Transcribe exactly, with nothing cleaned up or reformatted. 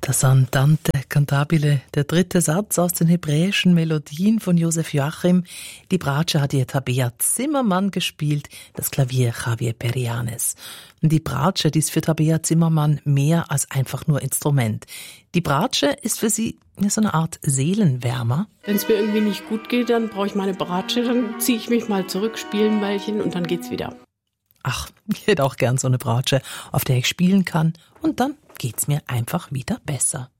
Das Andante cantabile, der dritte Satz aus den hebräischen Melodien von Josef Joachim. Die Bratsche hat hier Tabea Zimmermann gespielt, das Klavier Javier Perianes. Die Bratsche, die ist für Tabea Zimmermann mehr als einfach nur Instrument. Die Bratsche ist für sie so eine Art Seelenwärmer. Wenn es mir irgendwie nicht gut geht, dann brauche ich meine Bratsche, dann ziehe ich mich mal zurück, spiele ein Weilchen und dann geht's wieder. Ach, ich hätte auch gern so eine Bratsche, auf der ich spielen kann und dann geht's mir einfach wieder besser.